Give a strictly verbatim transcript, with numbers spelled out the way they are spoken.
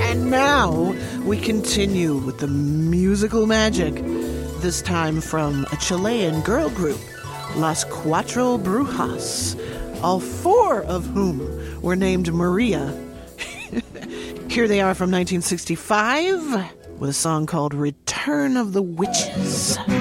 And now we continue with the musical magic, this time from a Chilean girl group, Las Cuatro Brujas, all four of whom were named Maria. Here they are from nineteen sixty-five with a song called Return of the Witches.